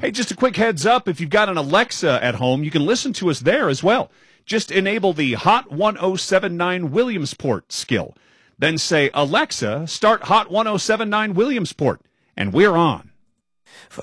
Hey, just a quick heads up. If you've got an Alexa at home, you can listen to us there as well. Just enable the Hot 1079 Williamsport skill. Then say, Alexa, start Hot 1079 Williamsport. And we're on.